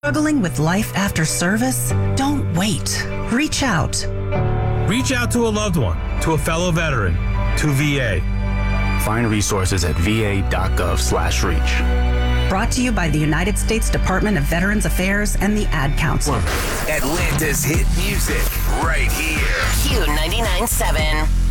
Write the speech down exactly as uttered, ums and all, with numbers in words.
Struggling with life after service? Don't wait. Reach out. Reach out to a loved one, to a fellow veteran, to V A. Find resources at va.gov slash reach. Brought to you by the United States Department of Veterans Affairs and the Ad Council. Atlanta's hit music right here. Q ninety-nine point seven.